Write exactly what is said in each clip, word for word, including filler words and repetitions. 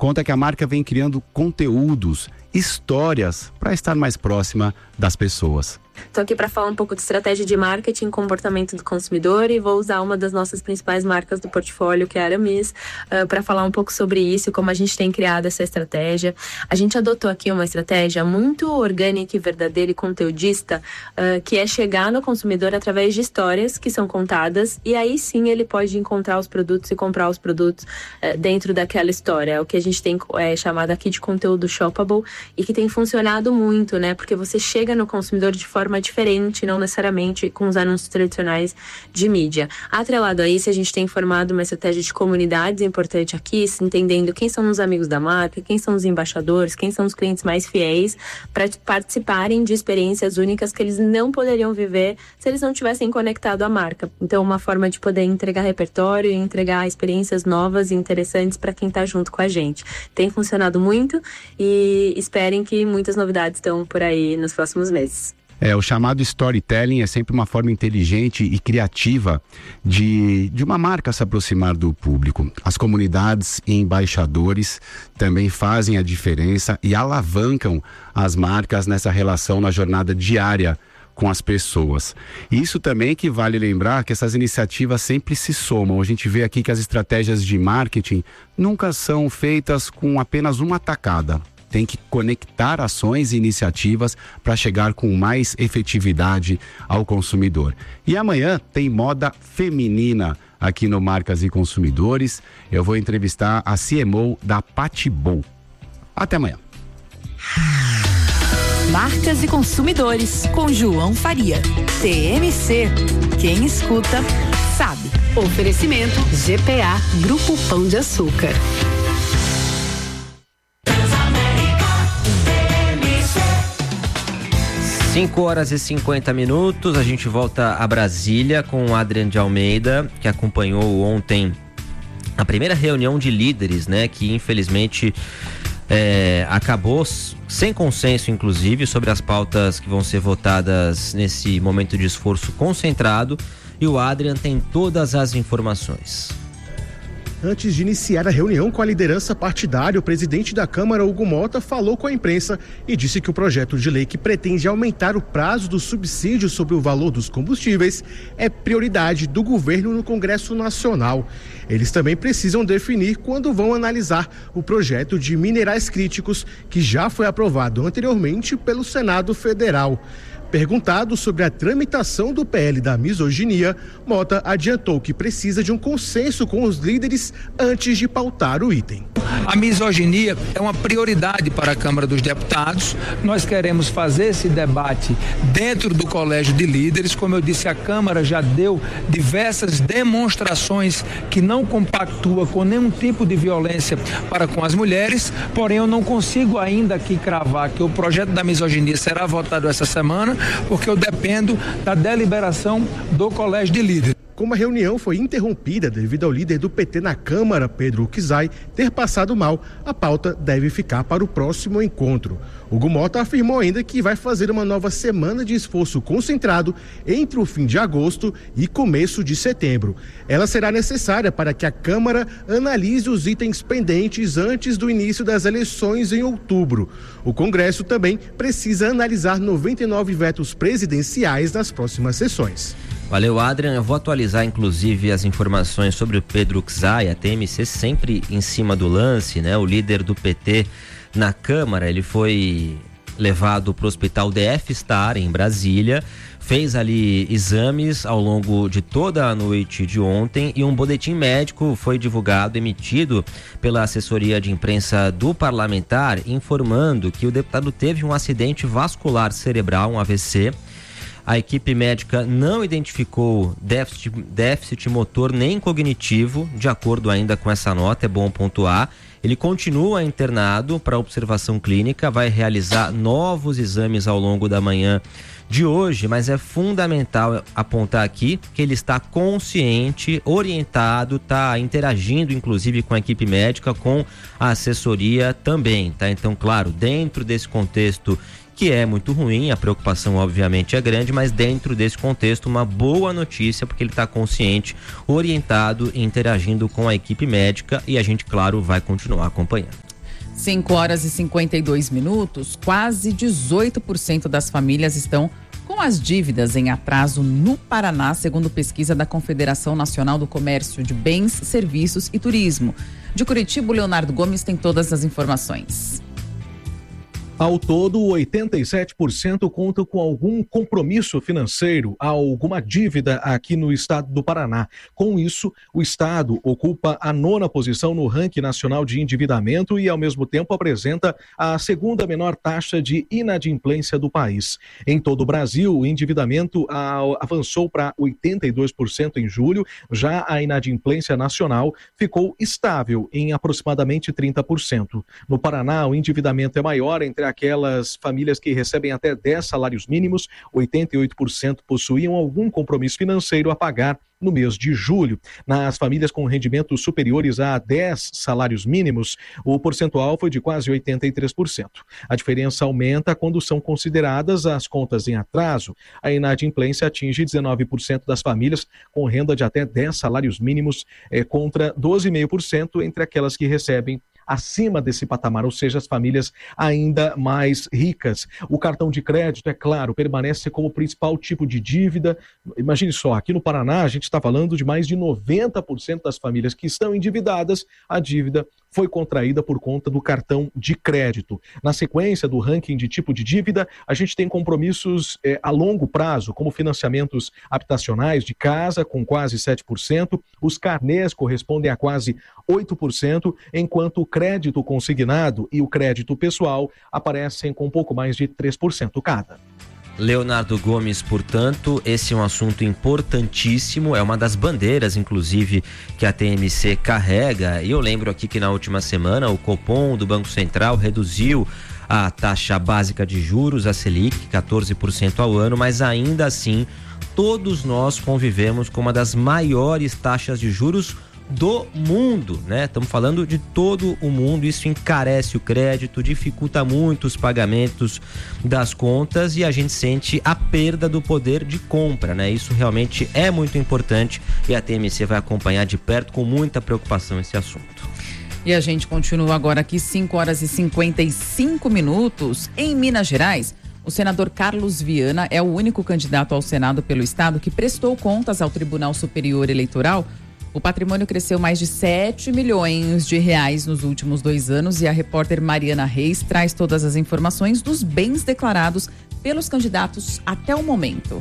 conta que a marca vem criando conteúdos, histórias para estar mais próxima das pessoas. Estou aqui para falar um pouco de estratégia de marketing, comportamento do consumidor, e vou usar uma das nossas principais marcas do portfólio, que é a Aramis, uh, para falar um pouco sobre isso, como a gente tem criado essa estratégia. A gente adotou aqui uma estratégia muito orgânica e verdadeira e conteudista, uh, que é chegar no consumidor através de histórias que são contadas, e aí sim ele pode encontrar os produtos e comprar os produtos uh, dentro daquela história. O que a gente tem é chamado aqui de conteúdo shoppable, e que tem funcionado muito, né? Porque você chega no consumidor de forma forma diferente, não necessariamente com os anúncios tradicionais de mídia. Atrelado a isso, a gente tem formado uma estratégia de comunidades importante aqui, entendendo quem são os amigos da marca, quem são os embaixadores, quem são os clientes mais fiéis, para participarem de experiências únicas que eles não poderiam viver se eles não tivessem conectado à marca. Então, uma forma de poder entregar repertório e entregar experiências novas e interessantes para quem está junto com a gente. Tem funcionado muito e esperem que muitas novidades estão por aí nos próximos meses. É, o chamado storytelling é sempre uma forma inteligente e criativa de, de uma marca se aproximar do público. As comunidades e embaixadores também fazem a diferença e alavancam as marcas nessa relação na jornada diária com as pessoas. E isso também que vale lembrar que essas iniciativas sempre se somam. A gente vê aqui que as estratégias de marketing nunca são feitas com apenas uma tacada. Tem que conectar ações e iniciativas para chegar com mais efetividade ao consumidor. E amanhã tem moda feminina aqui no Marcas e Consumidores. Eu vou entrevistar a C M O da Patibon. Até amanhã. Marcas e Consumidores, com João Faria. T M C. Quem escuta, sabe. Oferecimento G P A, Grupo Pão de Açúcar. cinco horas e cinquenta minutos, a gente volta a Brasília com o Adrian de Almeida, que acompanhou ontem a primeira reunião de líderes, né, que infelizmente é, acabou sem consenso, inclusive, sobre as pautas que vão ser votadas nesse momento de esforço concentrado, e o Adrian tem todas as informações. Antes de iniciar a reunião com a liderança partidária, o presidente da Câmara, Hugo Mota, falou com a imprensa e disse que o projeto de lei que pretende aumentar o prazo do subsídio sobre o valor dos combustíveis é prioridade do governo no Congresso Nacional. Eles também precisam definir quando vão analisar o projeto de minerais críticos, que já foi aprovado anteriormente pelo Senado Federal. Perguntado sobre a tramitação do P L da misoginia, Mota adiantou que precisa de um consenso com os líderes antes de pautar o item. A misoginia é uma prioridade para a Câmara dos Deputados. Nós queremos fazer esse debate dentro do Colégio de Líderes. Como eu disse, a Câmara já deu diversas demonstrações que não compactua com nenhum tipo de violência para com as mulheres, porém eu não consigo ainda aqui cravar que o projeto da misoginia será votado essa semana, porque eu dependo da deliberação do Colégio de Líderes. Como a reunião foi interrompida devido ao líder do P T na Câmara, Pedro Uczai, ter passado mal, a pauta deve ficar para o próximo encontro. Hugo Mota afirmou ainda que vai fazer uma nova semana de esforço concentrado entre o fim de agosto e começo de setembro. Ela será necessária para que a Câmara analise os itens pendentes antes do início das eleições em outubro. O Congresso também precisa analisar noventa e nove vetos presidenciais nas próximas sessões. Valeu, Adrian. Eu vou atualizar, inclusive, as informações sobre o Pedro Uczai, a T M C sempre em cima do lance, né? O líder do P T na Câmara, ele foi levado para o Hospital D F Star, em Brasília, fez ali exames ao longo de toda a noite de ontem e um boletim médico foi divulgado, emitido pela assessoria de imprensa do parlamentar, informando que o deputado teve um acidente vascular cerebral, um A V C. A equipe médica não identificou déficit, déficit motor nem cognitivo, de acordo ainda com essa nota, é bom pontuar. Ele continua internado para observação clínica, vai realizar novos exames ao longo da manhã de hoje, mas é fundamental apontar aqui que ele está consciente, orientado, está interagindo inclusive com a equipe médica, com a assessoria também, tá? Então, claro, dentro desse contexto que é muito ruim, a preocupação obviamente é grande, mas dentro desse contexto uma boa notícia, porque ele está consciente, orientado e interagindo com a equipe médica, e a gente, claro, vai continuar acompanhando. cinco horas e cinquenta e dois minutos, quase dezoito por cento das famílias estão com as dívidas em atraso no Paraná, segundo pesquisa da Confederação Nacional do Comércio de Bens, Serviços e Turismo. De Curitiba, o Leonardo Gomes tem todas as informações. Ao todo, oitenta e sete por cento contam com algum compromisso financeiro, alguma dívida aqui no estado do Paraná. Com isso, o estado ocupa a nona posição no ranking nacional de endividamento e, ao mesmo tempo, apresenta a segunda menor taxa de inadimplência do país. Em todo o Brasil, o endividamento avançou para oitenta e dois por cento em julho, já a inadimplência nacional ficou estável em aproximadamente trinta por cento. No Paraná, o endividamento é maior entre aquelas famílias que recebem até dez salários mínimos, oitenta e oito por cento possuíam algum compromisso financeiro a pagar no mês de julho. Nas famílias com rendimentos superiores a dez salários mínimos, o percentual foi de quase oitenta e três por cento. A diferença aumenta quando são consideradas as contas em atraso. A inadimplência atinge dezenove por cento das famílias com renda de até dez salários mínimos, é, contra doze vírgula cinco por cento entre aquelas que recebem acima desse patamar, ou seja, as famílias ainda mais ricas. O cartão de crédito, é claro, permanece como principal tipo de dívida. Imagine só, aqui no Paraná a gente está falando de mais de noventa por cento das famílias que estão endividadas, a dívida foi contraída por conta do cartão de crédito. Na sequência do ranking de tipo de dívida, a gente tem compromissos eh, a longo prazo, como financiamentos habitacionais de casa, com quase sete por cento, os carnês correspondem a quase oito por cento, enquanto o crédito consignado e o crédito pessoal aparecem com um pouco mais de três por cento cada. Leonardo Gomes, portanto, esse é um assunto importantíssimo, é uma das bandeiras, inclusive, que a T M C carrega, e eu lembro aqui que na última semana o Copom do Banco Central reduziu a taxa básica de juros, a Selic, quatorze por cento ao ano, mas ainda assim, todos nós convivemos com uma das maiores taxas de juros do mundo, né? Estamos falando de todo o mundo, isso encarece o crédito, dificulta muito os pagamentos das contas e a gente sente a perda do poder de compra, né? Isso realmente é muito importante e a T M C vai acompanhar de perto com muita preocupação esse assunto. E a gente continua agora aqui, cinco horas e cinquenta e cinco minutos, em Minas Gerais. O senador Carlos Viana é o único candidato ao Senado pelo estado que prestou contas ao Tribunal Superior Eleitoral. O patrimônio cresceu mais de sete milhões de reais nos últimos dois anos e a repórter Mariana Reis traz todas as informações dos bens declarados pelos candidatos até o momento.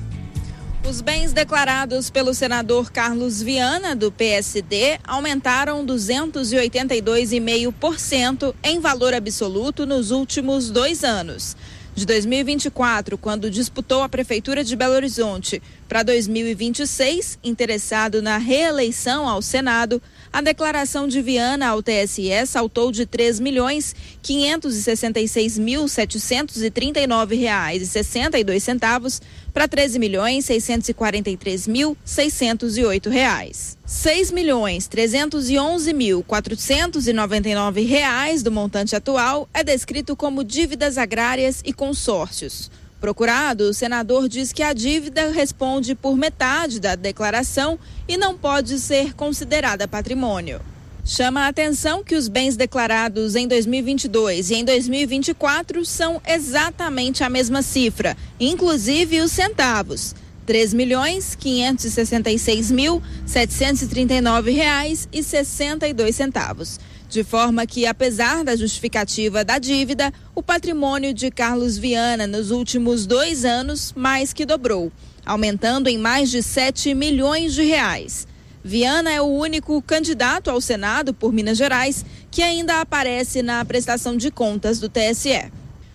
Os bens declarados pelo senador Carlos Viana, do P S D, aumentaram duzentos e oitenta e dois vírgula cinco por cento em valor absoluto nos últimos dois anos. De dois mil e vinte e quatro, quando disputou a Prefeitura de Belo Horizonte, para dois mil e vinte e seis, interessado na reeleição ao Senado, a declaração de Viana ao T S E saltou de três milhões quinhentos e sessenta e seis mil setecentos e trinta e nove reais e sessenta e dois centavos para treze milhões seiscentos e quarenta e três mil seiscentos e oito reais. seis milhões trezentos e onze mil quatrocentos e noventa e nove reais do montante atual é descrito como dívidas agrárias e consórcios. Procurado, o senador diz que a dívida responde por metade da declaração e não pode ser considerada patrimônio. Chama a atenção que os bens declarados em dois mil e vinte e dois e em dois mil e vinte e quatro são exatamente a mesma cifra, inclusive os centavos. três milhões quinhentos e sessenta e seis mil setecentos e trinta e nove reais e sessenta e dois centavos. De forma que, apesar da justificativa da dívida, o patrimônio de Carlos Viana nos últimos dois anos mais que dobrou, aumentando em mais de sete milhões de reais. Viana é o único candidato ao Senado por Minas Gerais que ainda aparece na prestação de contas do T S E.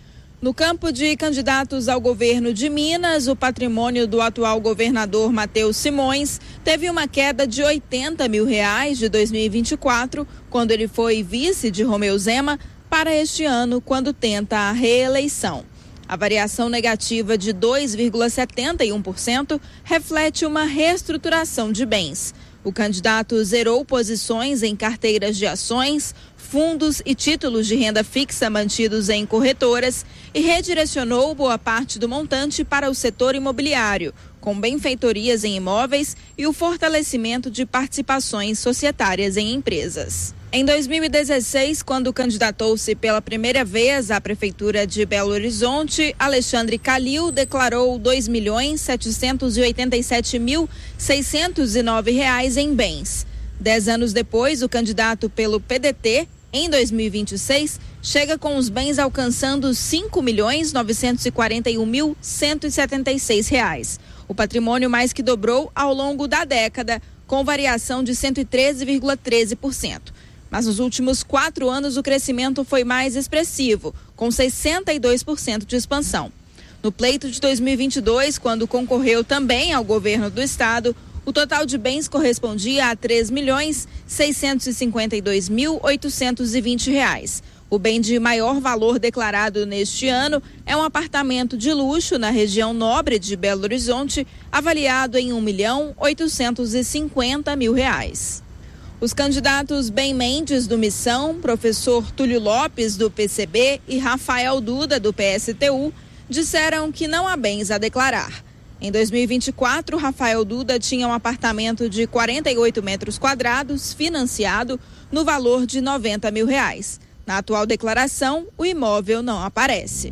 No campo de candidatos ao governo de Minas, o patrimônio do atual governador Matheus Simões teve uma queda de oitenta mil reais de dois mil e vinte e quatro, quando ele foi vice de Romeu Zema, para este ano, quando tenta a reeleição. A variação negativa de dois vírgula setenta e um por cento reflete uma reestruturação de bens. O candidato zerou posições em carteiras de ações, fundos e títulos de renda fixa mantidos em corretoras e redirecionou boa parte do montante para o setor imobiliário, com benfeitorias em imóveis e o fortalecimento de participações societárias em empresas. Em dois mil e dezesseis, quando candidatou-se pela primeira vez à Prefeitura de Belo Horizonte, Alexandre Calil declarou dois milhões setecentos e oitenta e sete mil seiscentos e nove reais em bens. Dez anos depois, o candidato pelo P D T, em dois mil e vinte e seis, chega com os bens alcançando cinco milhões novecentos e quarenta e um mil cento e setenta e seis reais. O patrimônio mais que dobrou ao longo da década, com variação de cento e treze vírgula treze por cento. Mas nos últimos quatro anos o crescimento foi mais expressivo, com sessenta e dois por cento de expansão. No pleito de dois mil e vinte e dois, quando concorreu também ao governo do estado, o total de bens correspondia a três milhões seiscentos e cinquenta e dois mil oitocentos e vinte reais. O bem de maior valor declarado neste ano é um apartamento de luxo na região nobre de Belo Horizonte, avaliado em um milhão oitocentos e cinquenta mil reais. Os candidatos Ben Mendes, do Missão, professor Túlio Lopes, do P C B e Rafael Duda, do P S T U, disseram que não há bens a declarar. Em dois mil e vinte e quatro, Rafael Duda tinha um apartamento de quarenta e oito metros quadrados, financiado, no valor de noventa mil reais. Na atual declaração, o imóvel não aparece.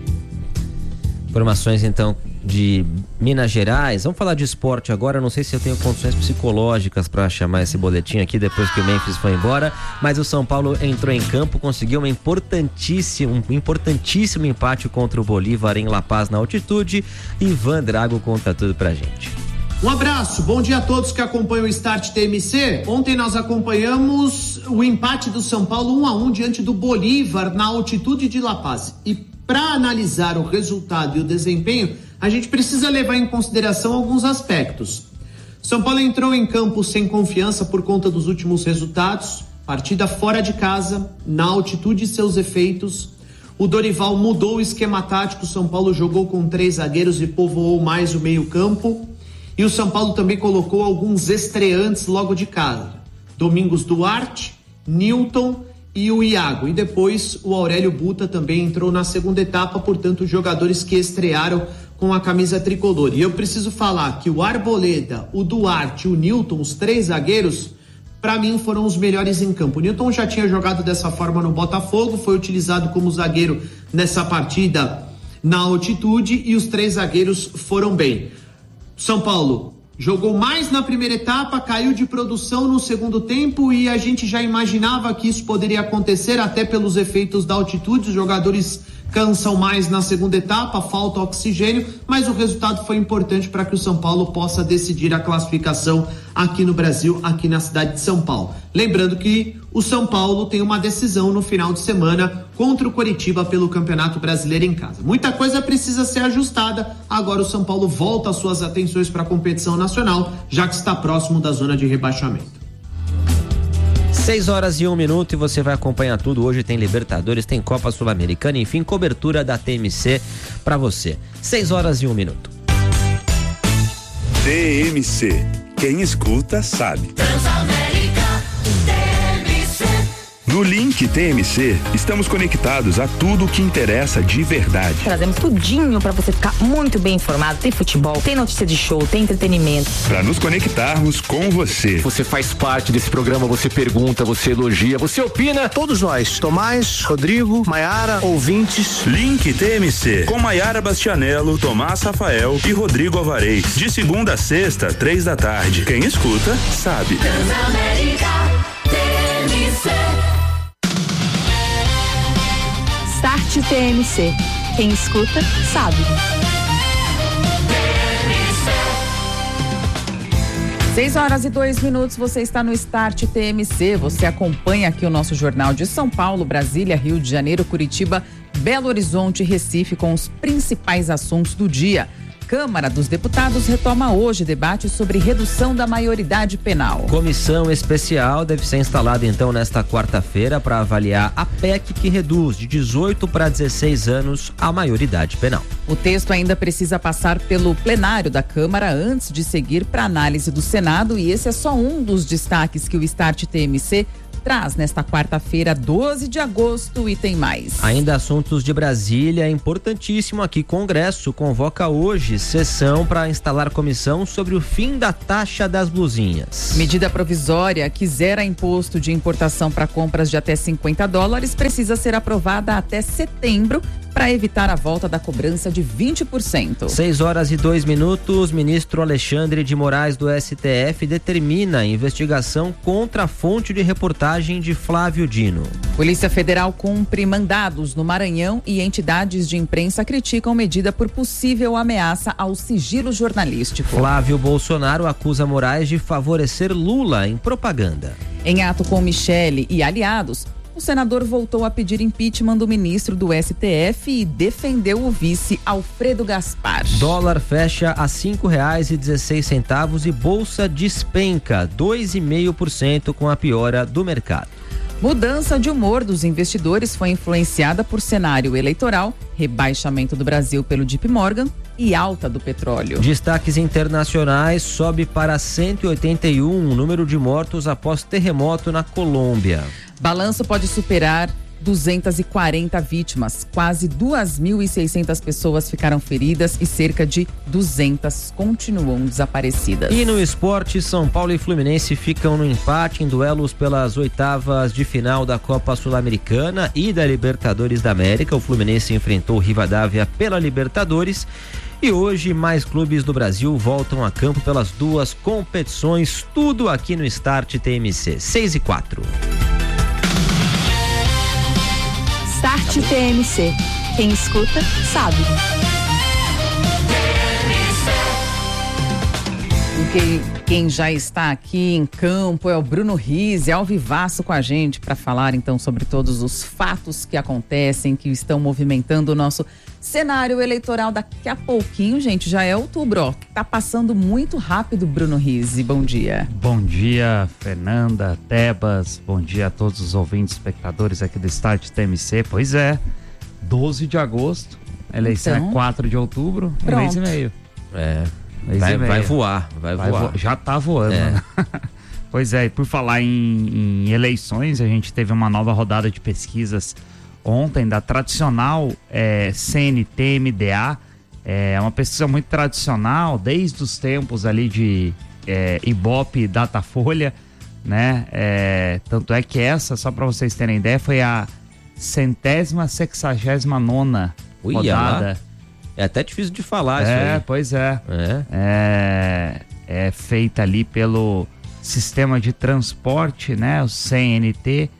Informações, então, de Minas Gerais. Vamos falar de esporte agora. Não sei se eu tenho condições psicológicas para chamar esse boletim aqui depois que o Memphis foi embora, mas o São Paulo entrou em campo, conseguiu uma importantíssimo, um importantíssimo empate contra o Bolívar em La Paz, na altitude. Ivan Drago conta tudo pra gente. Um abraço, bom dia a todos que acompanham o Start T M C. Ontem nós acompanhamos o empate do São Paulo um a um diante do Bolívar na altitude de La Paz. E para analisar o resultado e o desempenho, a gente precisa levar em consideração alguns aspectos. São Paulo entrou em campo sem confiança por conta dos últimos resultados, partida fora de casa, na altitude e seus efeitos. O Dorival mudou o esquema tático, São Paulo jogou com três zagueiros e povoou mais o meio-campo. E o São Paulo também colocou alguns estreantes logo de casa. Domingos Duarte, Newton e o Iago. E depois o Aurélio Buta também entrou na segunda etapa, portanto, jogadores que estrearam com a camisa tricolor. E eu preciso falar que o Arboleda, o Duarte e o Newton, os três zagueiros, para mim foram os melhores em campo. O Newton já tinha jogado dessa forma no Botafogo, foi utilizado como zagueiro nessa partida na altitude e os três zagueiros foram bem. São Paulo jogou mais na primeira etapa, caiu de produção no segundo tempo e a gente já imaginava que isso poderia acontecer até pelos efeitos da altitude. Os jogadores cansam mais na segunda etapa, falta oxigênio, mas o resultado foi importante para que o São Paulo possa decidir a classificação aqui no Brasil, aqui na cidade de São Paulo. Lembrando que o São Paulo tem uma decisão no final de semana contra o Coritiba pelo Campeonato Brasileiro em casa. Muita coisa precisa ser ajustada, agora o São Paulo volta as suas atenções para a competição nacional, já que está próximo da zona de rebaixamento. seis horas e um minuto e você vai acompanhar tudo. Hoje tem Libertadores, tem Copa Sul-Americana, enfim, cobertura da T M C para você. seis horas e um minuto. T M C. Quem escuta sabe. Transamérica, T M C. No Link T M C, estamos conectados a tudo o que interessa de verdade. Trazemos tudinho para você ficar muito bem informado. Tem futebol, tem notícia de show, tem entretenimento. Para nos conectarmos com você. Você faz parte desse programa, você pergunta, você elogia, você opina. Todos nós, Tomás, Rodrigo, Maiara, ouvintes. Link T M C, com Maiara Bastianello, Tomás Rafael e Rodrigo Alvarez. De segunda a sexta, três da tarde. Quem escuta, sabe. Transamérica, T M C. Start T M C. Quem escuta, sabe. seis horas e dois minutos, você está no Start T M C. Você acompanha aqui o nosso jornal de São Paulo, Brasília, Rio de Janeiro, Curitiba, Belo Horizonte e Recife com os principais assuntos do dia. Câmara dos Deputados retoma hoje debate sobre redução da maioridade penal. Comissão especial deve ser instalada então nesta quarta-feira para avaliar a P E C que reduz de dezoito para dezesseis anos a maioridade penal. O texto ainda precisa passar pelo plenário da Câmara antes de seguir para análise do Senado e esse é só um dos destaques que o Start T M C traz nesta quarta-feira, doze de agosto, e tem mais. Ainda assuntos de Brasília, é importantíssimo aqui. Congresso convoca hoje sessão para instalar comissão sobre o fim da taxa das blusinhas. Medida provisória que zera imposto de importação para compras de até cinquenta dólares precisa ser aprovada até setembro para evitar a volta da cobrança de vinte por cento. seis horas e dois minutos, ministro Alexandre de Moraes do S T F determina a investigação contra a fonte de reportagem de Flávio Dino. Polícia Federal cumpre mandados no Maranhão e entidades de imprensa criticam medida por possível ameaça ao sigilo jornalístico. Flávio Bolsonaro acusa Moraes de favorecer Lula em propaganda. Em ato com Michele e aliados, o senador voltou a pedir impeachment do ministro do S T F e defendeu o vice Alfredo Gaspar. Dólar fecha a cinco reais e dezesseis centavos e bolsa despenca dois vírgula cinco por cento com a piora do mercado. Mudança de humor dos investidores foi influenciada por cenário eleitoral, rebaixamento do Brasil pelo J P Morgan e alta do petróleo. Destaques internacionais: sobe para cento e oitenta e um o número de mortos após terremoto na Colômbia. Balanço pode superar duzentas e quarenta vítimas. Quase duas mil e seiscentas pessoas ficaram feridas e cerca de duzentas continuam desaparecidas. E no esporte, São Paulo e Fluminense ficam no empate em duelos pelas oitavas de final da Copa Sul-Americana e da Libertadores da América. O Fluminense enfrentou o Rivadavia pela Libertadores. E hoje mais clubes do Brasil voltam a campo pelas duas competições, tudo aqui no Start T M C. seis e quatro. Start T M C. Quem escuta, sabe. Quem, quem já está aqui em campo é o Bruno Rizzi, ao vivaço com a gente, para falar então sobre todos os fatos que acontecem, que estão movimentando o nosso cenário eleitoral. Daqui a pouquinho, gente, já é outubro, ó. Tá passando muito rápido, Bruno Rizzi. Bom dia. Bom dia, Fernanda, Tebas. Bom dia a todos os ouvintes, espectadores aqui do Start T M C. Pois é, doze de agosto, a eleição então, é quatro de outubro, um mês e meio. É, vai, vai voar, vai, vai voar. Vo- já tá voando, é. Né? Pois é, e por falar em, em eleições, a gente teve uma nova rodada de pesquisas ontem da tradicional é, C N T M D A. É uma pesquisa muito tradicional, desde os tempos ali de é, Ibope e Datafolha, né? É, tanto é que essa, só para vocês terem ideia, foi a centésima, sexagésima nona rodada. Lá. É até difícil de falar isso É, aí. pois é. É. é. É feita ali pelo Sistema de Transporte, né? O C N T,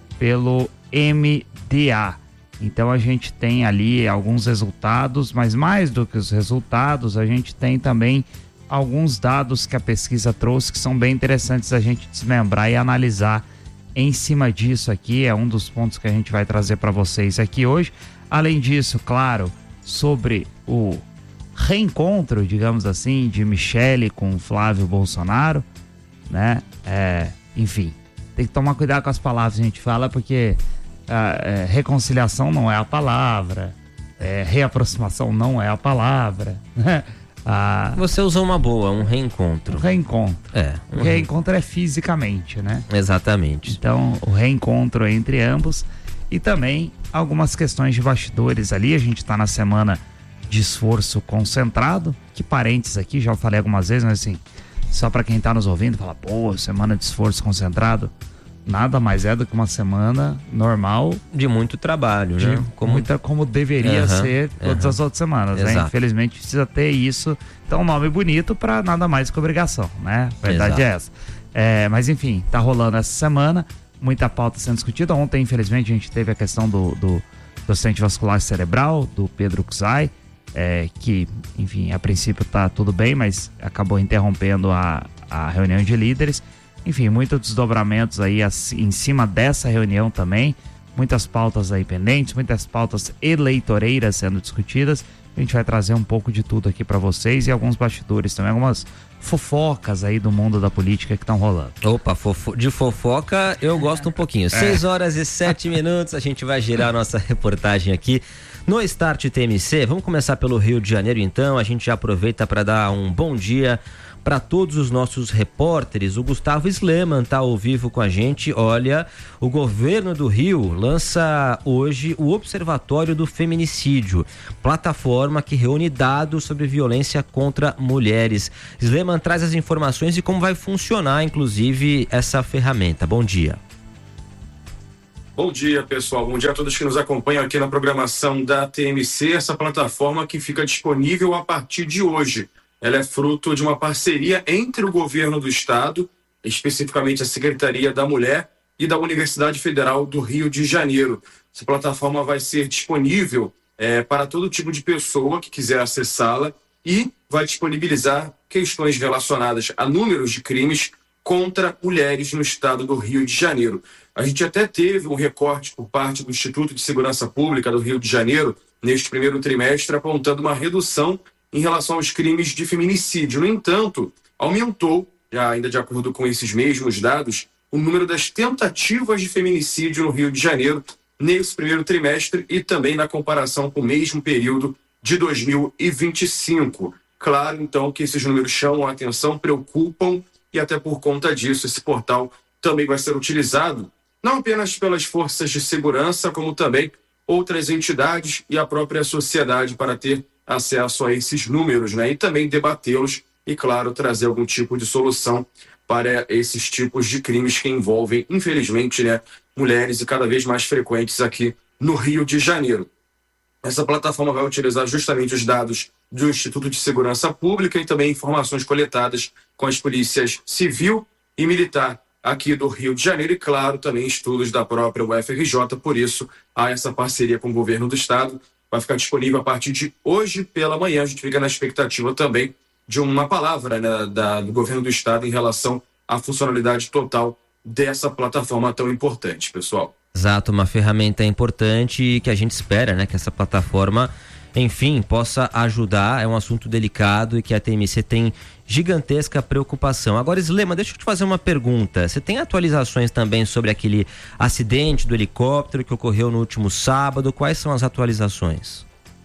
pelo M D A. Então a gente tem ali alguns resultados, mas mais do que os resultados, a gente tem também alguns dados que a pesquisa trouxe que são bem interessantes a gente desmembrar e analisar em cima disso aqui. É um dos pontos que a gente vai trazer para vocês aqui hoje. Além disso, claro, sobre o reencontro, digamos assim, de Michele com Flávio Bolsonaro, né? É, enfim, tem que tomar cuidado com as palavras que a gente fala, porque a, é, reconciliação não é a palavra, é, reaproximação não é a palavra, né? Ah, você usou uma boa, um reencontro. Um reencontro. É. Um o reencontro é fisicamente, né? Exatamente. Então, o reencontro entre ambos e também algumas questões de bastidores ali. A gente tá na semana de esforço concentrado, que parênteses aqui, já falei algumas vezes, mas assim, só para quem tá nos ouvindo, fala, pô, semana de esforço concentrado, nada mais é do que uma semana normal. De muito trabalho, de né? Como, muita, como deveria uhum, ser todas uhum. as outras semanas, né? Infelizmente precisa ter isso, então um nome bonito para nada mais que obrigação, né? A verdade Exato. é essa. É, mas enfim, tá rolando essa semana, muita pauta sendo discutida. Ontem, infelizmente, a gente teve a questão do, do, do acidente vascular cerebral, do Pedro Czai, é, que, enfim, a princípio tá tudo bem, mas acabou interrompendo a, a reunião de líderes. Enfim, muitos desdobramentos aí em cima dessa reunião também, muitas pautas aí pendentes, muitas pautas eleitoreiras sendo discutidas. A gente vai trazer um pouco de tudo aqui para vocês e alguns bastidores também, algumas fofocas aí do mundo da política que estão rolando. Opa, fofo... de fofoca eu gosto um pouquinho. É. seis horas e sete minutos, a gente vai girar a nossa reportagem aqui no Start T M C. Vamos começar pelo Rio de Janeiro então. A gente já aproveita para dar um bom dia para todos os nossos repórteres. O Gustavo Sleman está ao vivo com a gente. Olha, o governo do Rio lança hoje o Observatório do Feminicídio, plataforma que reúne dados sobre violência contra mulheres. Sleman traz as informações e como vai funcionar, inclusive, essa ferramenta. Bom dia. Bom dia, pessoal. Bom dia a todos que nos acompanham aqui na programação da T M C. Essa plataforma que fica disponível a partir de hoje. Ela é fruto de uma parceria entre o governo do estado, especificamente a Secretaria da Mulher, e da Universidade Federal do Rio de Janeiro. Essa plataforma vai ser disponível é, para todo tipo de pessoa que quiser acessá-la e vai disponibilizar questões relacionadas a números de crimes contra mulheres no estado do Rio de Janeiro. A gente até teve um recorte por parte do Instituto de Segurança Pública do Rio de Janeiro, neste primeiro trimestre, apontando uma redução em relação aos crimes de feminicídio. No entanto, aumentou, já ainda de acordo com esses mesmos dados, o número das tentativas de feminicídio no Rio de Janeiro nesse primeiro trimestre e também na comparação com o mesmo período de dois mil e vinte e cinco. Claro, então, que esses números chamam a atenção, preocupam, e até por conta disso esse portal também vai ser utilizado não apenas pelas forças de segurança, como também outras entidades e a própria sociedade para ter acesso a esses números, né? E também debatê-los e, claro, trazer algum tipo de solução para esses tipos de crimes que envolvem, infelizmente, né, mulheres e cada vez mais frequentes aqui no Rio de Janeiro. Essa plataforma vai utilizar justamente os dados do Instituto de Segurança Pública e também informações coletadas com as polícias civil e militar aqui do Rio de Janeiro e, claro, também estudos da própria U F R J. Por isso, há essa parceria com o governo do estado. Vai ficar disponível a partir de hoje pela manhã. A gente fica na expectativa também de uma palavra, né, da, do governo do estado em relação à funcionalidade total dessa plataforma tão importante, pessoal. Exato, uma ferramenta importante e que a gente espera, né, que essa plataforma, enfim, possa ajudar. É um assunto delicado e que a T M C tem gigantesca preocupação. Agora, Sleman, deixa eu te fazer uma pergunta. Você tem atualizações também sobre aquele acidente do helicóptero que ocorreu no último sábado? Quais são as atualizações?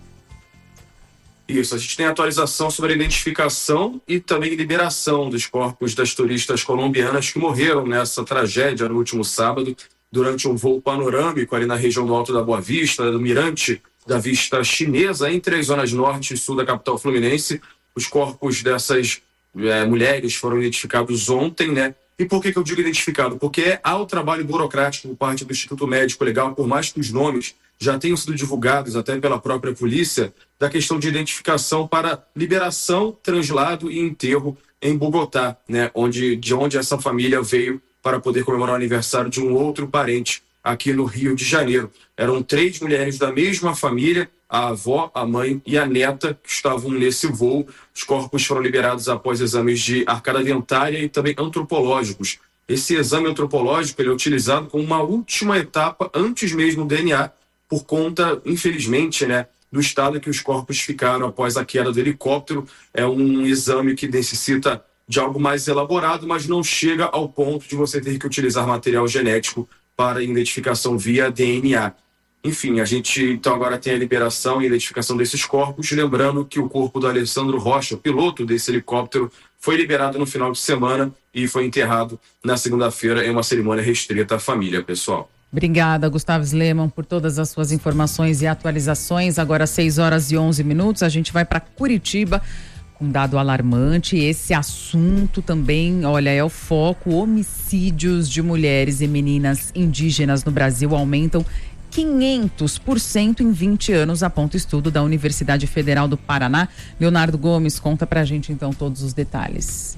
Isso, a gente tem atualização sobre a identificação e também liberação dos corpos das turistas colombianas que morreram nessa tragédia no último sábado durante um voo panorâmico ali na região do Alto da Boa Vista, do Mirante da Vista Chinesa, entre as zonas norte e sul da capital fluminense. Os corpos dessas é, mulheres foram identificados ontem, né? E por que que eu digo identificado? Porque há o trabalho burocrático por parte do Instituto Médico Legal, por mais que os nomes já tenham sido divulgados até pela própria polícia, da questão de identificação para liberação, translado e enterro em Bogotá, né? Onde, de onde essa família veio para poder comemorar o aniversário de um outro parente aqui no Rio de Janeiro. Eram três mulheres da mesma família, a avó, a mãe e a neta, que estavam nesse voo. Os corpos foram liberados após exames de arcada dentária e também antropológicos. Esse exame antropológico ele é utilizado como uma última etapa antes mesmo do D N A, por conta, infelizmente, né, do estado que os corpos ficaram após a queda do helicóptero. É um exame que necessita de algo mais elaborado, mas não chega ao ponto de você ter que utilizar material genético para identificação via D N A. Enfim, a gente então agora tem a liberação e identificação desses corpos, lembrando que o corpo do Alessandro Rocha, piloto desse helicóptero, foi liberado no final de semana e foi enterrado na segunda-feira em uma cerimônia restrita à família, pessoal. Obrigada, Gustavo Sleman, por todas as suas informações e atualizações. Agora, seis horas e onze minutos, a gente vai para Curitiba com um dado alarmante. Esse assunto também, olha, é o foco. Homicídios de mulheres e meninas indígenas no Brasil aumentam quinhentos por cento em vinte anos, aponta o estudo da Universidade Federal do Paraná. Leonardo Gomes conta pra gente então todos os detalhes.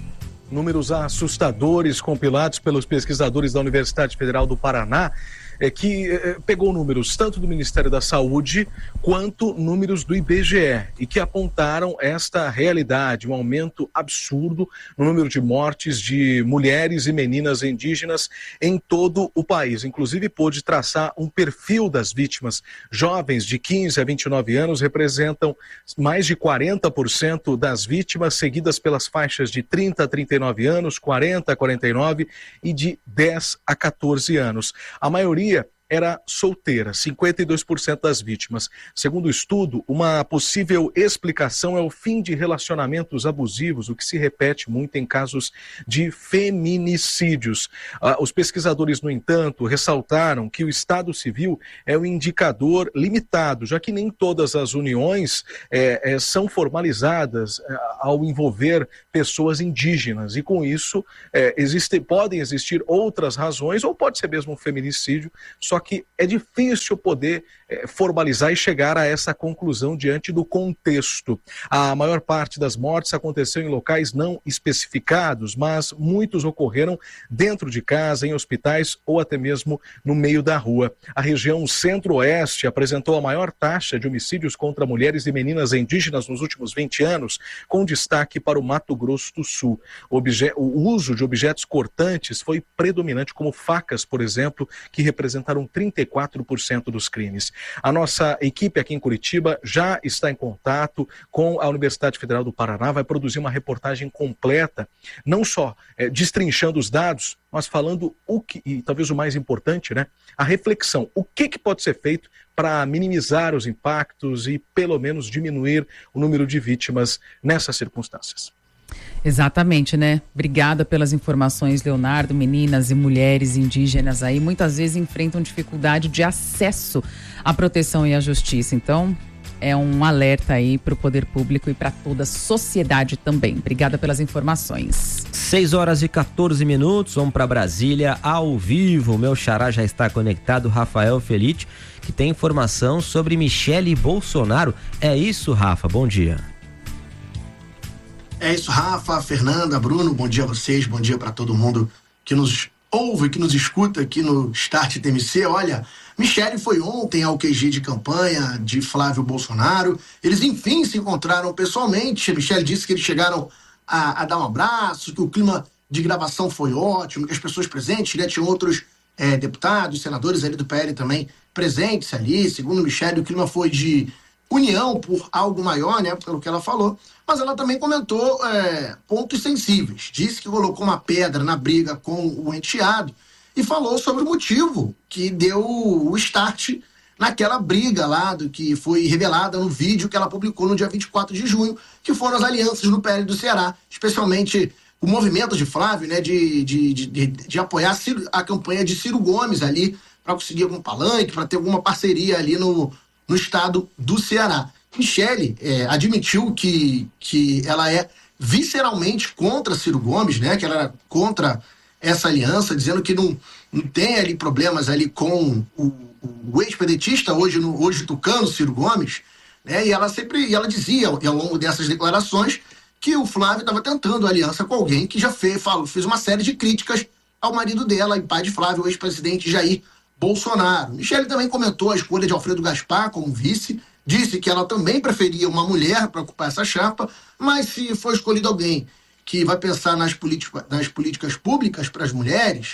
Números assustadores compilados pelos pesquisadores da Universidade Federal do Paraná, é, que é, pegou números tanto do Ministério da Saúde quanto números do I B G E e que apontaram esta realidade, um aumento absurdo no número de mortes de mulheres e meninas indígenas em todo o país. Inclusive pôde traçar um perfil das vítimas. Jovens de quinze a vinte e nove anos representam mais de quarenta por cento das vítimas, seguidas pelas faixas de trinta a trinta e nove anos, quarenta a quarenta e nove e de dez a quatorze anos. A maioria era solteira, cinquenta e dois por cento das vítimas. Segundo o estudo, uma possível explicação é o fim de relacionamentos abusivos, o que se repete muito em casos de feminicídios. Ah, os pesquisadores, no entanto, ressaltaram que o estado civil é um indicador limitado, já que nem todas as uniões é, é, são formalizadas é, ao envolver pessoas indígenas, e com isso é, existe, podem existir outras razões, ou pode ser mesmo um feminicídio, só que é difícil poder é, formalizar e chegar a essa conclusão diante do contexto. A maior parte das mortes aconteceu em locais não especificados, mas muitos ocorreram dentro de casa, em hospitais ou até mesmo no meio da rua. A região centro-oeste apresentou a maior taxa de homicídios contra mulheres e meninas indígenas nos últimos vinte anos, com destaque para o Mato Grosso do Sul. Obje- o uso de objetos cortantes foi predominante, como facas, por exemplo, que representaram trinta e quatro por cento dos crimes. A nossa equipe aqui em Curitiba já está em contato com a Universidade Federal do Paraná, vai produzir uma reportagem completa, não só é, destrinchando os dados, mas falando o que, e talvez o mais importante, né, a reflexão, o que, que pode ser feito para minimizar os impactos e pelo menos diminuir o número de vítimas nessas circunstâncias. Exatamente, né? Obrigada pelas informações, Leonardo. Meninas e mulheres indígenas aí muitas vezes enfrentam dificuldade de acesso à proteção e à justiça. Então, é um alerta aí para o poder público e para toda a sociedade também. Obrigada pelas informações. seis horas e quatorze minutos, vamos para Brasília ao vivo. O meu xará já está conectado, Rafael Felite, que tem informação sobre Michele Bolsonaro. É isso, Rafa? Bom dia. É isso, Rafa, Fernanda, Bruno, bom dia a vocês, bom dia para todo mundo que nos ouve, que nos escuta aqui no Start T M C. Olha, Michele foi ontem ao Q G de campanha de Flávio Bolsonaro. Eles, enfim, se encontraram pessoalmente. Michele disse que eles chegaram a, a dar um abraço, que o clima de gravação foi ótimo, que as pessoas presentes, né, tinham outros é, deputados, senadores ali do P L também presentes ali. Segundo Michele, o clima foi de união por algo maior, né, pelo que ela falou. Mas ela também comentou é, pontos sensíveis. Disse que colocou uma pedra na briga com o enteado e falou sobre o motivo que deu o start naquela briga lá, do que foi revelada no vídeo que ela publicou no dia vinte e quatro de junho, que foram as alianças no P L do Ceará, especialmente o movimento de Flávio, né, de, de, de, de, de apoiar Ciro, a campanha de Ciro Gomes ali, para conseguir algum palanque, para ter alguma parceria ali no, no estado do Ceará. Michele é, admitiu que, que ela é visceralmente contra Ciro Gomes, né? Que ela era contra essa aliança, dizendo que não, não tem ali problemas ali com o, o ex-pedetista, hoje, no, hoje tucano, Ciro Gomes, né? E ela sempre e ela dizia, ao longo dessas declarações, que o Flávio estava tentando aliança com alguém que já fez, falou, fez uma série de críticas ao marido dela e pai de Flávio, o ex-presidente Jair Bolsonaro. Michele também comentou a escolha de Alfredo Gaspar como vice, disse que ela também preferia uma mulher para ocupar essa chapa, mas se for escolhido alguém que vai pensar nas, nas políticas públicas para as mulheres,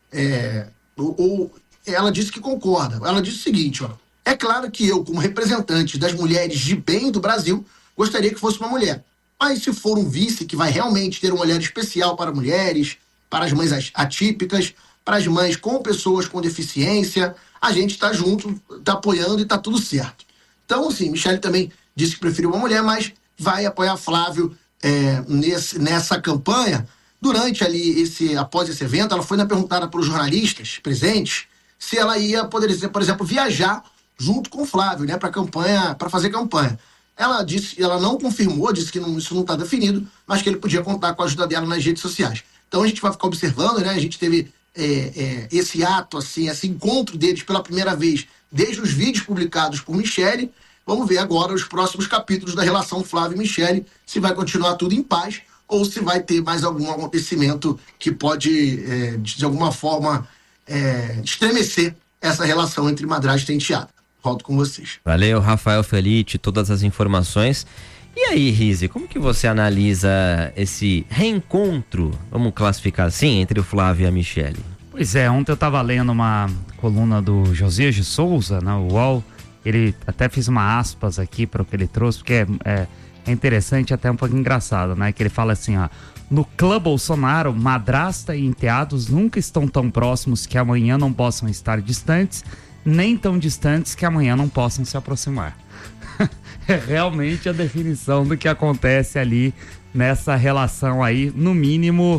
é, ou, ou, ela disse que concorda. Ela disse o seguinte, ó, é claro que eu, como representante das mulheres de bem do Brasil, gostaria que fosse uma mulher. Mas se for um vice que vai realmente ter um olhar especial para mulheres, para as mães atípicas, para as mães com pessoas com deficiência, a gente está junto, está apoiando e está tudo certo. Então, assim, Michele também disse que preferiu uma mulher, mas vai apoiar Flávio é, nesse, nessa campanha. Durante ali, esse, após esse evento, ela foi perguntada para os jornalistas presentes se ela ia poder, por exemplo, viajar junto com o Flávio, né, para campanha, para fazer campanha. Ela disse, ela não confirmou, disse que não, isso não está definido, mas que ele podia contar com a ajuda dela nas redes sociais. Então a gente vai ficar observando, né? A gente teve é, é, esse ato, assim, esse encontro deles pela primeira vez desde os vídeos publicados por Michele. Vamos ver agora os próximos capítulos da relação Flávio e Michele, se vai continuar tudo em paz ou se vai ter mais algum acontecimento que pode, é, de alguma forma, é, estremecer essa relação entre madrasta e enteada. Volto com vocês. Valeu, Rafael Felite, todas as informações. E aí, Rizzi, como que você analisa esse reencontro, vamos classificar assim, entre o Flávio e a Michele? Pois é, ontem eu estava lendo uma coluna do Josias de Souza, na U O L. Ele até fez uma aspas aqui para o que ele trouxe, porque é, é, é interessante, até um pouco engraçado, né? Que ele fala assim, ó, No clã Bolsonaro, madrasta e enteados nunca estão tão próximos que amanhã não possam estar distantes, nem tão distantes que amanhã não possam se aproximar. É realmente a definição do que acontece ali nessa relação aí, no mínimo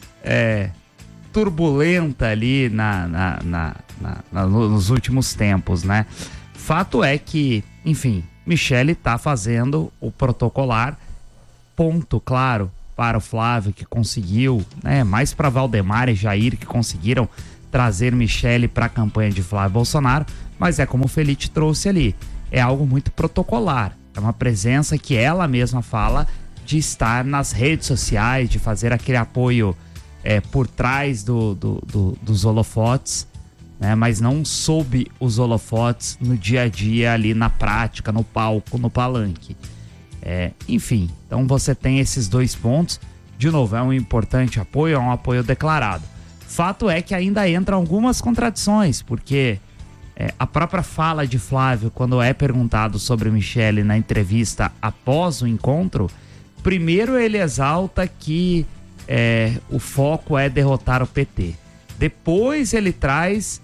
é, turbulenta ali na, na, na, na, na, nos últimos tempos, né? Fato é que, enfim, Michele tá fazendo o protocolar, ponto, claro, para o Flávio, que conseguiu, né? Mais para Valdemar e Jair, que conseguiram trazer Michele para a campanha de Flávio Bolsonaro, mas é como o Felite trouxe ali, é algo muito protocolar, é uma presença que ela mesma fala de estar nas redes sociais, de fazer aquele apoio é, por trás do, do, do, dos holofotes, né? Mas não sob os holofotes no dia a dia ali na prática, no palco, no palanque. É, enfim, então você tem esses dois pontos. De novo, é um importante apoio, é um apoio declarado. Fato é que ainda entram algumas contradições, porque é, a própria fala de Flávio, quando é perguntado sobre Michele na entrevista após o encontro, primeiro ele exalta que é, o foco é derrotar o P T. Depois ele traz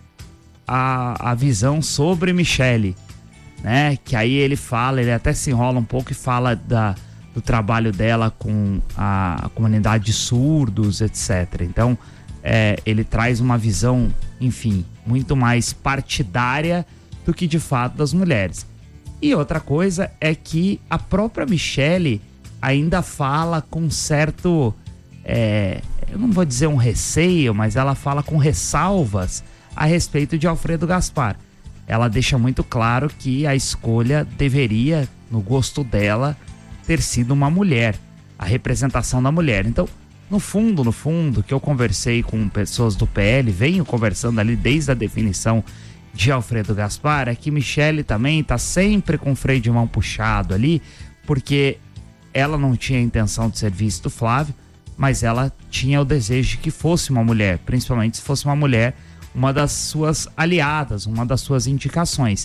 a, a visão sobre Michele, né? Que aí ele fala, ele até se enrola um pouco e fala da, do trabalho dela com a, a comunidade de surdos, etcétera. Então, é, ele traz uma visão, enfim, muito mais partidária do que de fato das mulheres. E outra coisa é que a própria Michele ainda fala com certo, é, eu não vou dizer um receio, mas ela fala com ressalvas a respeito de Alfredo Gaspar. Ela deixa muito claro que a escolha deveria, no gosto dela, ter sido uma mulher, a representação da mulher. Então, no fundo, no fundo, que eu conversei com pessoas do P L, venho conversando ali desde a definição de Alfredo Gaspar, é que Michele também está sempre com o freio de mão puxado ali, porque ela não tinha a intenção de ser vice do Flávio, mas ela tinha o desejo de que fosse uma mulher, principalmente se fosse uma mulher, uma das suas aliadas, uma das suas indicações.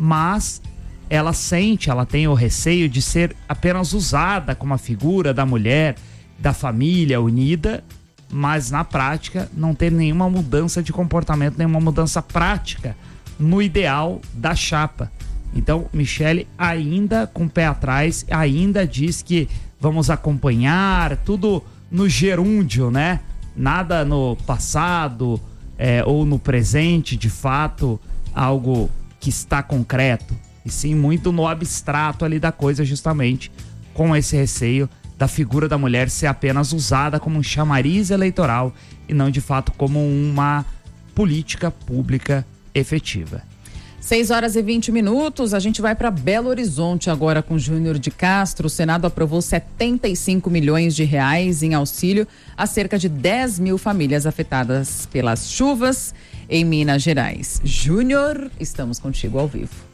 Mas ela sente, ela tem o receio de ser apenas usada como a figura da mulher, da família unida, mas na prática não ter nenhuma mudança de comportamento, nenhuma mudança prática no ideal da chapa. Então, Michele ainda com o pé atrás, ainda diz que vamos acompanhar tudo no gerúndio, né? Nada no passado é, ou no presente, de fato, algo que está concreto, e sim muito no abstrato ali da coisa, justamente com esse receio da figura da mulher ser apenas usada como um chamariz eleitoral e não de fato como uma política pública efetiva. seis horas e vinte minutos, a gente vai para Belo Horizonte agora com Júnior de Castro. O Senado aprovou setenta e cinco milhões de reais em auxílio a cerca de dez mil famílias afetadas pelas chuvas em Minas Gerais. Júnior, estamos contigo ao vivo.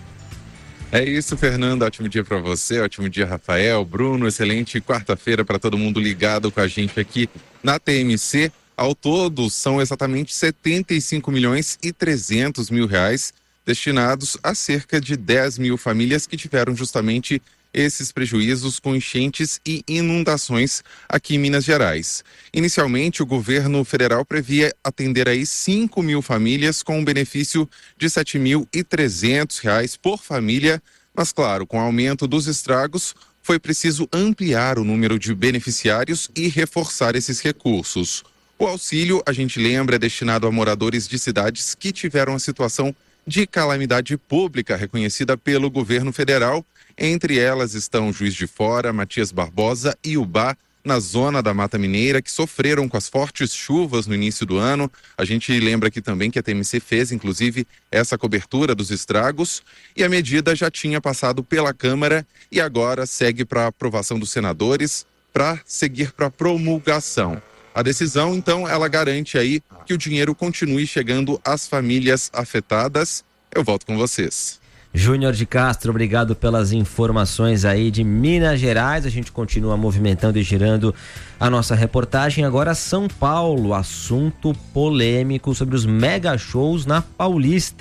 É isso, Fernanda. Ótimo dia para você, ótimo dia, Rafael, Bruno. Excelente quarta-feira para todo mundo ligado com a gente aqui na T M C. Ao todo, são exatamente setenta e cinco milhões e trezentos mil reais destinados a cerca de dez mil famílias que tiveram justamente esses prejuízos com enchentes e inundações aqui em Minas Gerais. Inicialmente, o governo federal previa atender aí cinco mil famílias com um benefício de sete mil e trezentos reais por família, mas claro, com o aumento dos estragos, foi preciso ampliar o número de beneficiários e reforçar esses recursos. O auxílio, a gente lembra, é destinado a moradores de cidades que tiveram a situação de calamidade pública reconhecida pelo governo federal. Entre elas estão Juiz de Fora, Matias Barbosa e Ubá, na zona da Mata Mineira, que sofreram com as fortes chuvas no início do ano. A gente lembra aqui também que a T M C fez, inclusive, essa cobertura dos estragos, e a medida já tinha passado pela Câmara e agora segue para aprovação dos senadores para seguir para promulgação. A decisão, então, ela garante aí que o dinheiro continue chegando às famílias afetadas. Eu volto com vocês. Júnior de Castro, obrigado pelas informações aí de Minas Gerais. A gente continua movimentando e girando a nossa reportagem. Agora São Paulo, assunto polêmico sobre os mega shows na Paulista.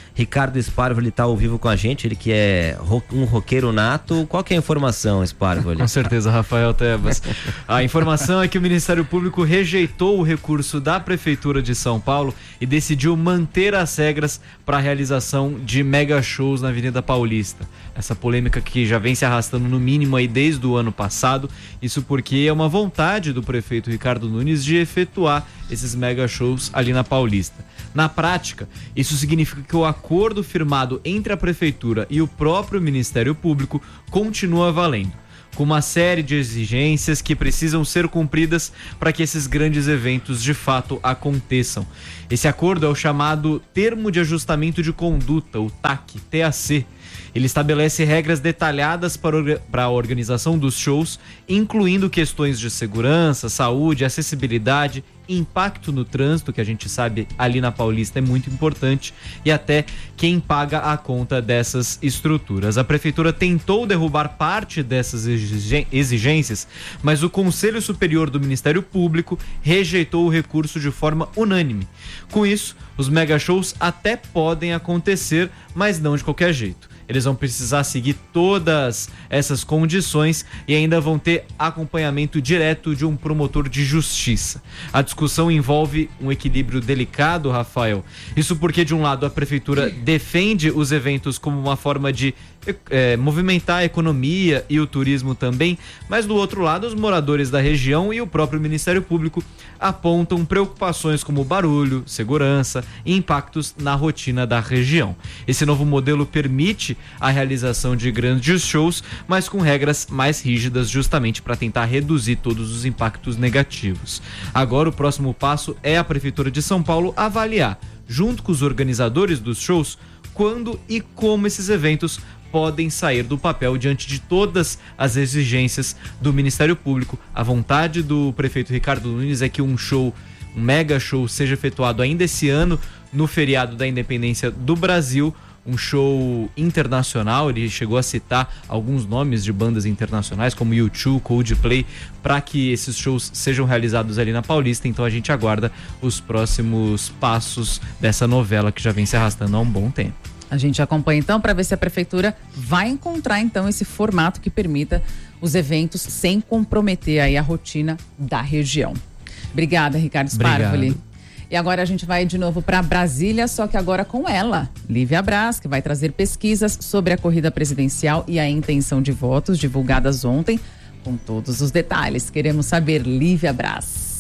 Ricardo Sparvoli está ao vivo com a gente, ele que é ro- um roqueiro nato. Qual que é a informação, Sparvoli? Com certeza, Rafael Tebas. A informação é que o Ministério Público rejeitou o recurso da Prefeitura de São Paulo e decidiu manter as regras para a realização de mega shows na Avenida Paulista. Essa polêmica que já vem se arrastando no mínimo aí desde o ano passado, isso porque é uma vontade do prefeito Ricardo Nunes de efetuar esses mega shows ali na Paulista. Na prática, isso significa que o acordo firmado entre a Prefeitura e o próprio Ministério Público continua valendo, com uma série de exigências que precisam ser cumpridas para que esses grandes eventos de fato aconteçam. Esse acordo é o chamado Termo de Ajustamento de Conduta, o T A C, T A C. Ele estabelece regras detalhadas para, para a organização dos shows, incluindo questões de segurança, saúde, acessibilidade, impacto no trânsito, que a gente sabe ali na Paulista é muito importante, e até quem paga a conta dessas estruturas. A Prefeitura tentou derrubar parte dessas exigências, mas o Conselho Superior do Ministério Público rejeitou o recurso de forma unânime. Com isso, os mega shows até podem acontecer, mas não de qualquer jeito. Eles vão precisar seguir todas essas condições e ainda vão ter acompanhamento direto de um promotor de justiça. A discussão envolve um equilíbrio delicado, Rafael. Isso porque, de um lado, a Prefeitura defende os eventos como uma forma de é, movimentar a economia e o turismo também, mas do outro lado, os moradores da região e o próprio Ministério Público apontam preocupações como barulho, segurança e impactos na rotina da região. Esse novo modelo permite a realização de grandes shows, mas com regras mais rígidas, justamente para tentar reduzir todos os impactos negativos. Agora o próximo passo é a Prefeitura de São Paulo avaliar, junto com os organizadores dos shows, quando e como esses eventos podem sair do papel diante de todas as exigências do Ministério Público. A vontade do prefeito Ricardo Nunes é que um show, um mega show, seja efetuado ainda esse ano, no feriado da Independência do Brasil, um show internacional. Ele chegou a citar alguns nomes de bandas internacionais como U dois, Coldplay, para que esses shows sejam realizados ali na Paulista. Então a gente aguarda os próximos passos dessa novela que já vem se arrastando há um bom tempo. A gente acompanha então para ver se a Prefeitura vai encontrar então esse formato que permita os eventos sem comprometer aí a rotina da região. Obrigada, Ricardo Sparvoli. E agora a gente vai de novo para Brasília, só que agora com ela, Lívia Braz, que vai trazer pesquisas sobre a corrida presidencial e a intenção de votos divulgadas ontem, com todos os detalhes. Queremos saber, Lívia Braz.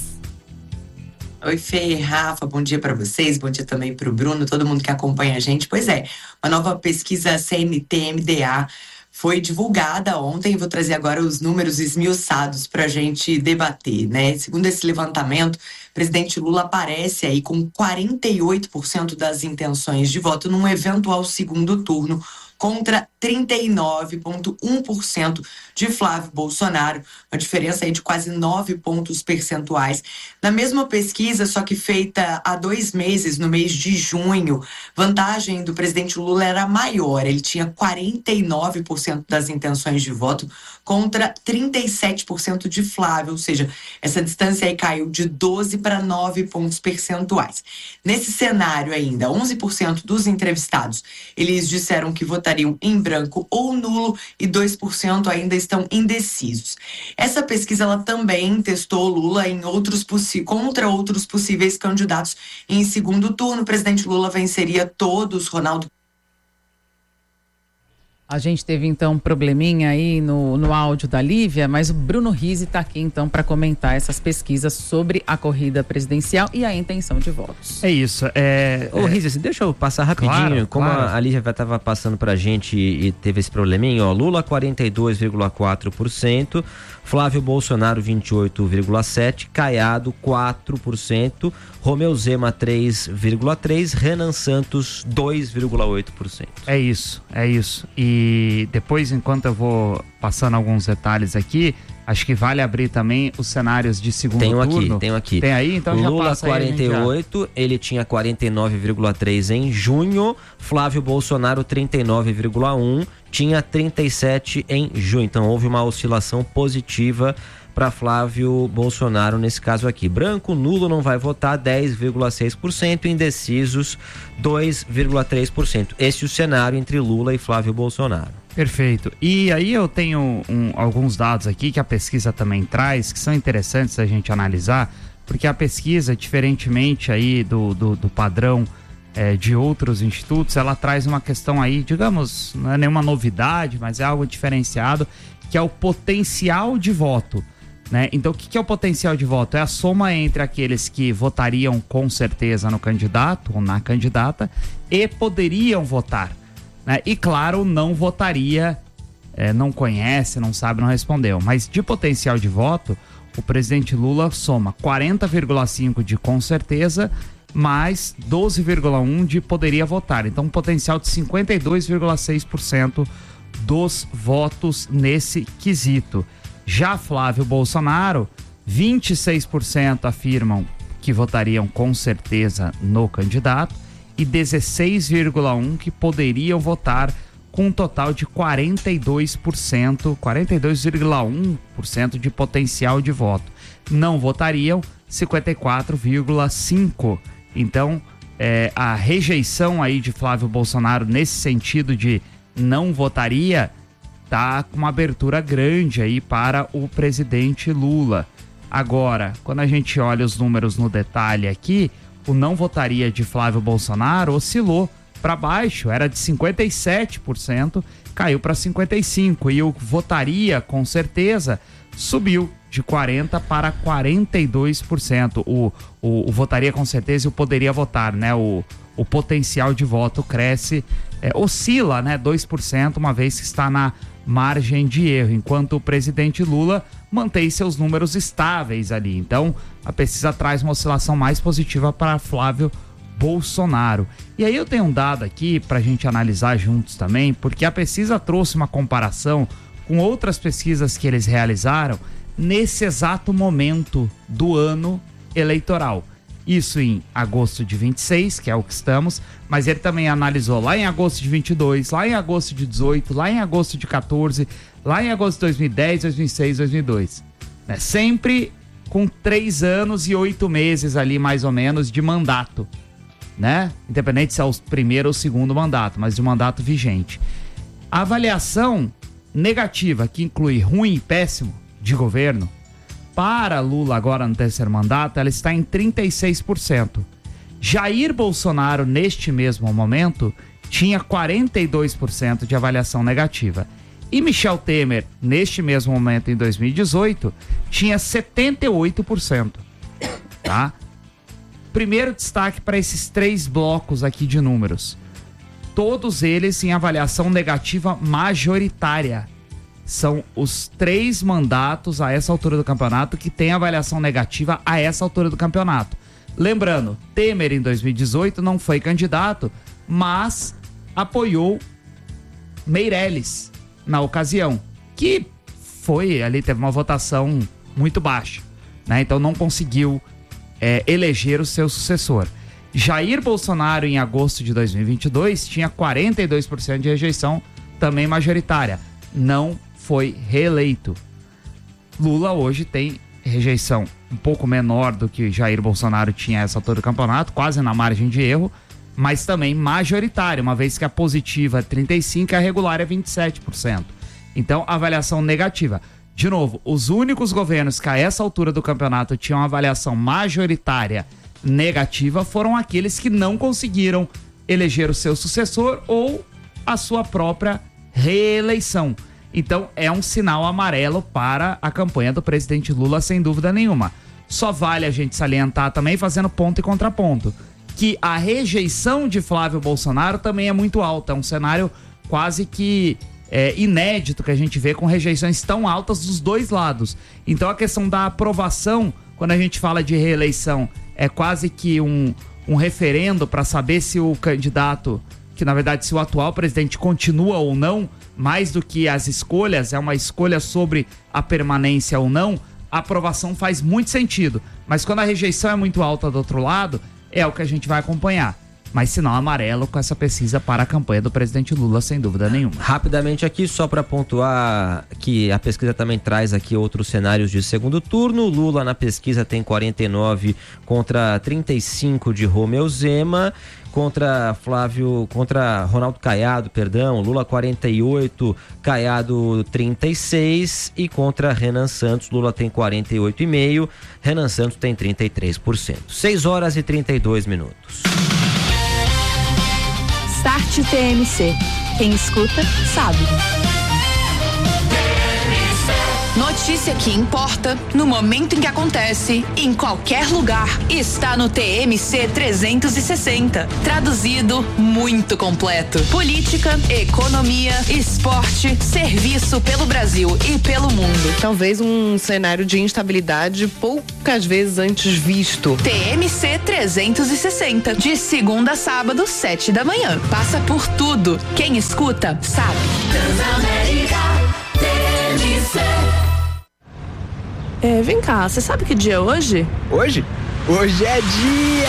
Oi, Fê, Rafa, bom dia para vocês, bom dia também para o Bruno, todo mundo que acompanha a gente. Pois é, uma nova pesquisa C N T M D A foi divulgada ontem, vou trazer agora os números esmiuçados para a gente debater, né? Segundo esse levantamento, o presidente Lula aparece aí com quarenta e oito por cento das intenções de voto num eventual segundo turno, contra trinta e nove vírgula um por cento de Flávio Bolsonaro, uma diferença aí de quase nove pontos percentuais. Na mesma pesquisa, só que feita há dois meses, no mês de junho, vantagem do presidente Lula era maior, ele tinha quarenta e nove por cento das intenções de voto contra trinta e sete por cento de Flávio, ou seja, essa distância aí caiu de doze para nove pontos percentuais. Nesse cenário ainda, onze por cento dos entrevistados, eles disseram que votariam em branco ou nulo e dois por cento ainda estão indecisos. Essa pesquisa ela também testou Lula em outros possi- contra outros possíveis candidatos. Em segundo turno, o presidente Lula venceria todos, Ronaldo. A gente teve então um probleminha aí no, no áudio da Lívia, mas o Bruno Rizzi está aqui então para comentar essas pesquisas sobre a corrida presidencial e a intenção de votos. É isso. É, Ô, é... Rizzi, deixa eu passar rapidinho, claro, como claro. a Lívia estava passando pra gente e, e teve esse probleminha, ó, Lula quarenta e dois vírgula quatro por cento, Flávio Bolsonaro vinte e oito vírgula sete por cento, Caiado quatro por cento, Romeu Zema três vírgula três por cento, Renan Santos dois vírgula oito por cento. É isso, é isso. E depois, enquanto eu vou passando alguns detalhes aqui, acho que vale abrir também os cenários de segundo tenho turno. Aqui, tenho aqui. Tem aí? Então Lula já passa quarenta e oito, aí, ele tinha quarenta e nove vírgula três por cento em junho, Flávio Bolsonaro trinta e nove vírgula um por cento, tinha trinta e sete por cento em junho. Então houve uma oscilação positiva para Flávio Bolsonaro nesse caso aqui. Branco, nulo, não vai votar, dez vírgula seis por cento, indecisos, dois vírgula três por cento. Esse é o cenário entre Lula e Flávio Bolsonaro. Perfeito. E aí eu tenho um, alguns dados aqui que a pesquisa também traz, que são interessantes a gente analisar, porque a pesquisa, diferentemente aí do, do, do padrão é, de outros institutos, ela traz uma questão aí, digamos, não é nenhuma novidade, mas é algo diferenciado, que é o potencial de voto, né? Então, o que é o potencial de voto? É a soma entre aqueles que votariam com certeza no candidato ou na candidata e poderiam votar, né? E claro, não votaria, é, não conhece, não sabe, não respondeu. Mas de potencial de voto, o presidente Lula soma quarenta vírgula cinco por cento de com certeza, mais doze vírgula um por cento de poderia votar. Então, um potencial de cinquenta e dois vírgula seis por cento dos votos nesse quesito. Já Flávio Bolsonaro, vinte e seis por cento afirmam que votariam com certeza no candidato e dezesseis vírgula um por cento que poderiam votar, com um total de quarenta e dois por cento, quarenta e dois vírgula um por cento de potencial de voto. Não votariam, cinquenta e quatro vírgula cinco por cento. Então, é, a rejeição aí de Flávio Bolsonaro nesse sentido de não votaria, tá com uma abertura grande aí para o presidente Lula. Agora, quando a gente olha os números no detalhe aqui, o não votaria de Flávio Bolsonaro oscilou para baixo, era de cinquenta e sete por cento, caiu para cinquenta e cinco por cento, e o votaria com certeza subiu de quarenta por cento para quarenta e dois por cento. O, o, o votaria com certeza e o poderia votar, né? O, o potencial de voto cresce, é, oscila, né? dois por cento, uma vez que está na margem de erro, enquanto o presidente Lula mantém seus números estáveis ali. Então, a pesquisa traz uma oscilação mais positiva para Flávio Bolsonaro. E aí eu tenho um dado aqui para a gente analisar juntos também, porque a pesquisa trouxe uma comparação com outras pesquisas que eles realizaram nesse exato momento do ano eleitoral. Isso em agosto de vinte e seis, que é o que estamos, mas ele também analisou lá em agosto de vinte e dois, lá em agosto de dezoito, lá em agosto de quatorze, lá em agosto de dois mil e dez, dois mil e seis, dois mil e dois. Né? Sempre com três anos e oito meses ali, mais ou menos, de mandato, né? Independente se é o primeiro ou o segundo mandato, mas de mandato vigente. A avaliação negativa, que inclui ruim e péssimo de governo, para Lula agora no terceiro mandato, ela está em trinta e seis por cento. Jair Bolsonaro, neste mesmo momento, tinha quarenta e dois por cento de avaliação negativa. E Michel Temer, neste mesmo momento, em dois mil e dezoito, tinha setenta e oito por cento. Tá? Primeiro destaque para esses três blocos aqui de números. Todos eles em avaliação negativa majoritária. São os três mandatos a essa altura do campeonato que tem avaliação negativa a essa altura do campeonato. Lembrando, Temer em dois mil e dezoito não foi candidato, mas apoiou Meirelles na ocasião, que foi, ali teve uma votação muito baixa, né? Então não conseguiu é, eleger o seu sucessor. Jair Bolsonaro em agosto de dois mil e vinte e dois tinha quarenta e dois por cento de rejeição, também majoritária. Não foi reeleito. Lula hoje tem rejeição um pouco menor do que Jair Bolsonaro tinha a essa altura do campeonato, quase na margem de erro, mas também majoritária, uma vez que a positiva é trinta e cinco por cento e a regular é vinte e sete por cento. Então, avaliação negativa. De novo, os únicos governos que a essa altura do campeonato tinham avaliação majoritária negativa foram aqueles que não conseguiram eleger o seu sucessor ou a sua própria reeleição. Então é um sinal amarelo para a campanha do presidente Lula, sem dúvida nenhuma. Só vale a gente salientar também, fazendo ponto e contraponto, que a rejeição de Flávio Bolsonaro também é muito alta. É um cenário quase que é, inédito que a gente vê, com rejeições tão altas dos dois lados. Então a questão da aprovação, quando a gente fala de reeleição, é quase que um, um referendo para saber se o candidato, que na verdade se o atual presidente continua ou não, mais do que as escolhas, é uma escolha sobre a permanência ou não. A aprovação faz muito sentido, mas quando a rejeição é muito alta do outro lado, é o que a gente vai acompanhar. mas sinal amarelo com essa pesquisa para a campanha do presidente Lula, sem dúvida nenhuma. Rapidamente aqui, só para pontuar que a pesquisa também traz aqui outros cenários de segundo turno. Lula na pesquisa tem quarenta e nove contra trinta e cinco de Romeu Zema. Contra Flávio, contra Ronaldo Caiado, perdão, Lula quarenta e oito, Caiado trinta e seis, e contra Renan Santos, Lula tem quarenta e oito vírgula cinco, Renan Santos tem trinta e três por cento. seis horas e trinta e dois minutos. Start T M C. Quem escuta, sabe. Notícia que importa, no momento em que acontece, em qualquer lugar, está no T M C trezentos e sessenta. Traduzido, muito completo. Política, economia, esporte, serviço pelo Brasil e pelo mundo. Talvez um cenário de instabilidade poucas vezes antes visto. T M C trezentos e sessenta, de segunda a sábado, sete da manhã. Passa por tudo. Quem escuta, sabe. Transamérica, T M C. É, vem cá, você sabe que dia é hoje? Hoje? Hoje é dia